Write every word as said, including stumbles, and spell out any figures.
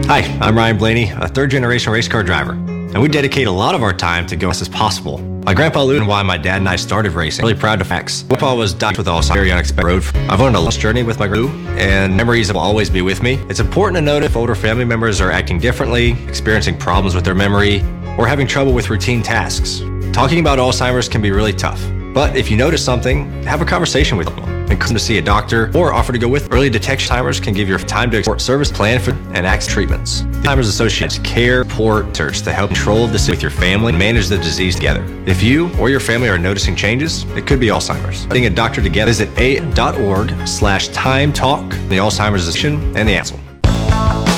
Hi, I'm Ryan Blaney, a third-generation race car driver, and we dedicate a lot of our time to go as fast as possible. My grandpa Lou and why my dad and I started racing. Really proud of facts. Grandpa was diagnosed with Alzheimer's, very unexpected road. I've learned a long journey with my Lou, and memories will always be with me. It's important to note if older family members are acting differently, experiencing problems with their memory, or having trouble with routine tasks. Talking about Alzheimer's can be really tough, but if you notice something, have a conversation with them. Encourage them to see a doctor or offer to go with. Early detection of Alzheimer's can give your time to support service plan for and access treatments. Alzheimer's associates care, support, research to help control the with your family and manage the disease together. If you or your family are noticing changes, it could be Alzheimer's. Getting a doctor together, visit a dot org slash time talk, the Alzheimer's Association, and the Ansel.